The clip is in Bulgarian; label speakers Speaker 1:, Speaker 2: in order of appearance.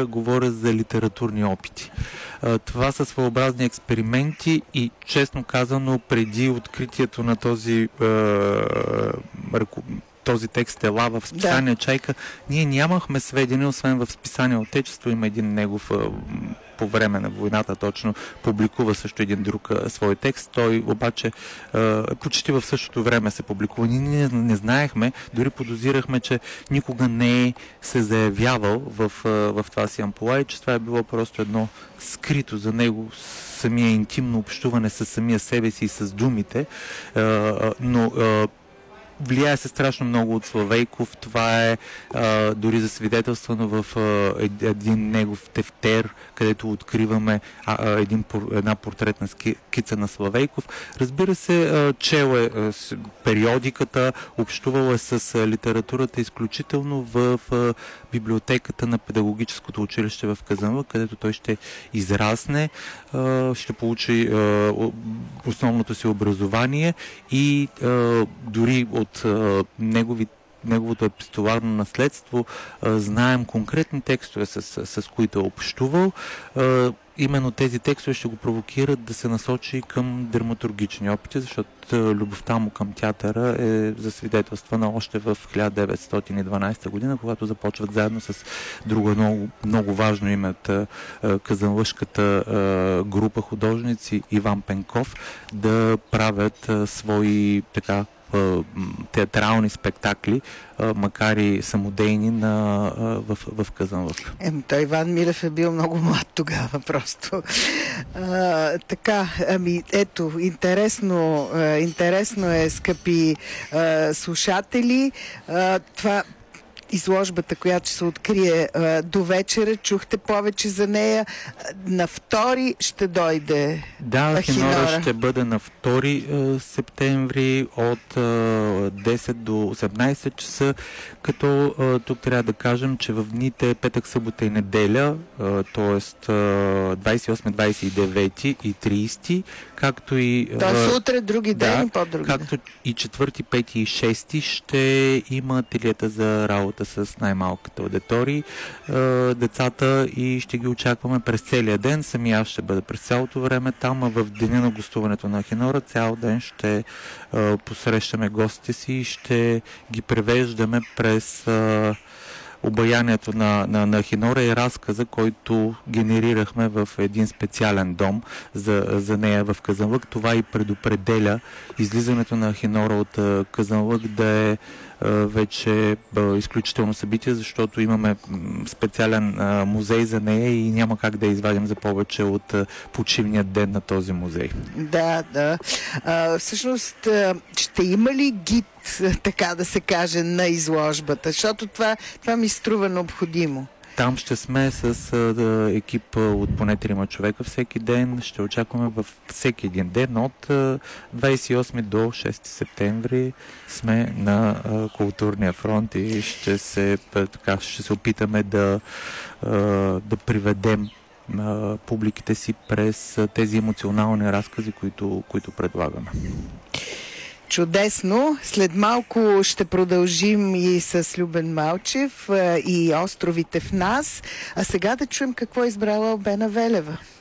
Speaker 1: говоря за литературни опити. Това са своеобразни експерименти и, честно казано, преди откритието на този текст Ела в списание Чайка, ние нямахме сведения, освен в списание Отечество. Има един негов по време на войната точно публикува също един друг свой текст. Той обаче почти в същото време се публикува. Ние не знаехме, дори подозирахме, че никога не е се заявявал в това си ампула и че това е било просто едно скрито за него самия интимно общуване с самия себе си и с думите, но влияе се страшно много от Славейков. Това е дори засвидетелствано в един негов тефтер, където откриваме една портретна скица на Славейков. Разбира се, чел е периодиката, общувал е с литературата изключително в библиотеката на педагогическото училище в Казанлък, където той ще израсне, ще получи основното си образование и дори от неговото епистоларно наследство знаем конкретни текстове, с които е общувал. Именно тези текстове ще го провокират да се насочи към драматургични опити, защото любовта му към театъра е засвидетелствана още в 1912 година, когато започват заедно с друго много важно име от казанлъшката група художници Иван Пенков да правят свои театрални спектакли, макар и самодейни в Казанлък.
Speaker 2: Той Иван Милев е бил много млад тогава просто. Ето, интересно е, скъпи слушатели. Това изложбата, която се открие до вечера. Чухте повече за нея. На 2 ще дойде
Speaker 1: Ахинора ще бъде на 2 септември от 10 до 18 часа, като тук трябва да кажем, че в дните петък, събота и неделя, т.е. 28, 29 и 30, както и...
Speaker 2: Тоест утре, други ден и по-други.
Speaker 1: Както и 4, 5 и 6 ще има ателиета за работа с най-малката аудитории, децата, и ще ги очакваме през целия ден. Сами аз ще бъда през цялото време там, а в деня на гостуването на Ахинора цял ден ще посрещаме гостите си и ще ги превеждаме през обаянието на Ахинора и разказа, който генерирахме в един специален дом за нея в Казанлък. Това и предопределя излизането на Ахинора от Казанлък да е вече изключително събитие, защото имаме специален музей за нея и няма как да я извадим за повече от почивния ден на този музей.
Speaker 2: Да. Всъщност, ще има ли гид, така да се каже, на изложбата? Защото това ми струва необходимо.
Speaker 1: Там ще сме с екип от поне 3 човека всеки ден. Ще очакваме във всеки един ден от 28 до 6 септември сме на културния фронт и ще се опитаме да приведем публиките си през тези емоционални разкази, които предлагаме.
Speaker 2: Чудесно! След малко ще продължим и с Любен Малчев и островите в нас. А сега да чуем какво е избрала Албена Велева.